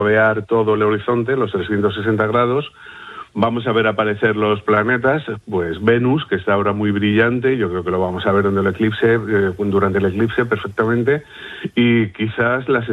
rodear todo el horizonte, los 360 grados. Vamos a ver aparecer los planetas, pues Venus, que está ahora muy brillante, yo creo que lo vamos a ver durante el eclipse perfectamente, y quizás las